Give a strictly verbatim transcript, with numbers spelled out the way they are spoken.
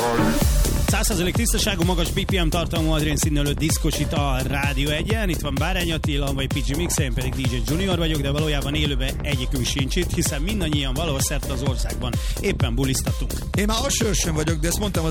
száz százalék tisztaságú, magas bé pé em tartalmú adrén színelő diszkosít a Rádió egyen. Itt van Bárány Attila, vagy pé gé Mix, én pedig dé dzsé Junior vagyok, de valójában élőben egyikünk sincs itt, hiszen mindannyian valahol szerte az országban éppen bulisztatunk. Én már Asőrsön vagyok, de ezt mondtam az